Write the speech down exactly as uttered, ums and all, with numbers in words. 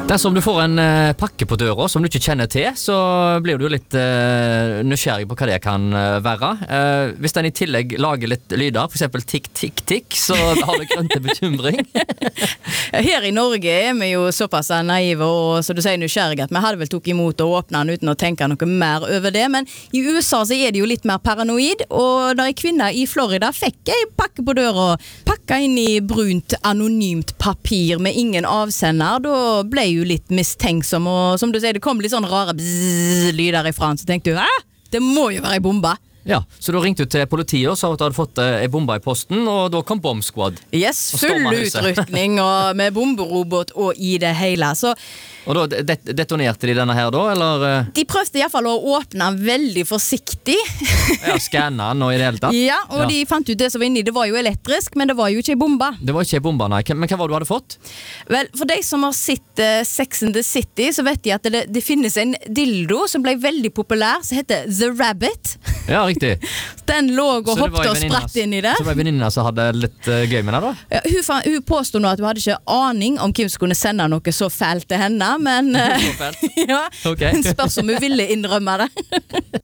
Dersom du får en uh, pakke på døra som du ikke kjenner til, så blir du jo litt uh, nysgjerrig på hva det kan uh, være. Uh, hvis den i tillegg lager litt lyder, for eksempel tikk, tikk, tikk, så har du grunn til bekymring. Her i Norge er vi jo såpass naive og så du sier nysgjerrig at vi hadde vel tok imot og åpnet den uten å tenke noe mer over det, men i U S A så er det jo litt mer paranoid, og da en kvinne i Florida fikk en pakke på døra, pakka inn i brunt anonymt papir med ingen avsender, da ble jo litt mistenksom, og som du sier, det kom litt sånn rare bzzz lyder ifra, så tenkte du, hæ? Det må jo være en bomba. Ja, så da ringte du til politiet og sa at du hadde fått en bomba i posten, og da kom Bomb Squad. Yes, full utrykning og med bomberobot og i det hele, så og da det, detonerte de denne her da, eller? De prøvde i hvert fall å åpne den veldig forsiktig. Ja, skanne den og i det hele tatt. Ja, og ja. De fant ut det som var inni. Det var jo elektrisk, men det var jo ikke en bomba. Det var ikke en bomba, nei. Men hva var det du hadde fått? Vel, for de som har sett uh, Sex and the City, så vet de at det, det finnes en dildo som ble veldig populær, som heter The Rabbit. Ja, riktig. Den lå og hoppet og spratt inn i det. Så var det venninna som hadde litt uh, gøy med det da? Ja, hun, hun påstod nå at hun hadde ikke aning om hvem som kunne sende noe så fælt til henne, men uh, ja, okay. Hun spørs om hun ville innrømme det.